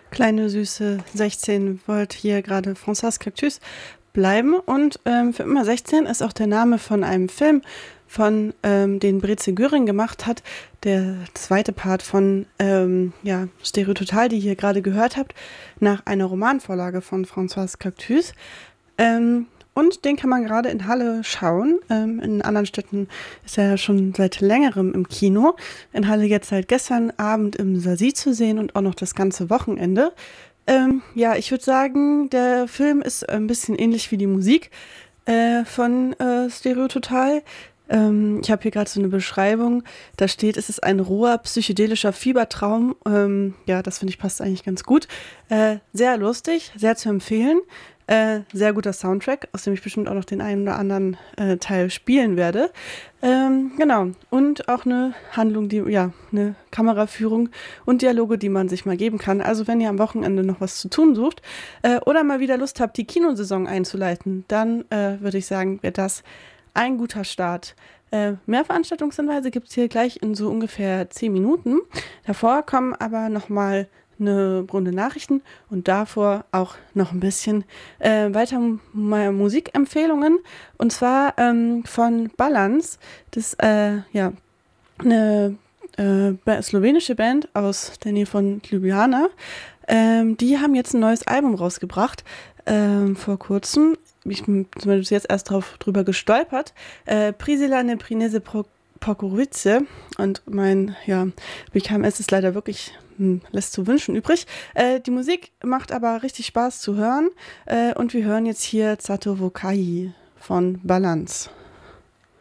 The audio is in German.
Kleine süße 16 wollte hier gerade Françoise Cactus bleiben und für immer 16 ist auch der Name von einem Film, den Breze Göring gemacht hat, der zweite Part von Stereo Total, die ihr hier gerade gehört habt, nach einer Romanvorlage von Françoise Cactus. Und den kann man gerade in Halle schauen. In anderen Städten ist er ja schon seit längerem im Kino. In Halle jetzt seit gestern Abend im Sasi zu sehen und auch noch das ganze Wochenende. Ich würde sagen, der Film ist ein bisschen ähnlich wie die Musik von Stereo Total. Ich habe hier gerade so eine Beschreibung, da steht, es ist ein roher, psychedelischer Fiebertraum. Das finde ich passt eigentlich ganz gut. Sehr lustig, sehr zu empfehlen. Sehr guter Soundtrack, aus dem ich bestimmt auch noch den einen oder anderen Teil spielen werde. Genau. Und auch eine Handlung, eine Kameraführung und Dialoge, die man sich mal geben kann. Also wenn ihr am Wochenende noch was zu tun sucht oder mal wieder Lust habt, die Kinosaison einzuleiten, dann würde ich sagen, wäre das ein guter Start. Mehr Veranstaltungshinweise gibt es hier gleich in so ungefähr 10 Minuten. Davor kommen aber nochmal eine Runde Nachrichten und davor auch noch ein bisschen weiter Musikempfehlungen. Und zwar von Balance. Das ist eine slowenische Band aus der Nähe von Ljubljana. Die haben jetzt ein neues Album rausgebracht vor kurzem. Ich bin zumindest jetzt erst drüber gestolpert. Prisila ne Prinese Pokorice und mein BKMS ist leider wirklich lässt zu wünschen übrig. Die Musik macht aber richtig Spaß zu hören und wir hören jetzt hier Zato Vokai von Balance.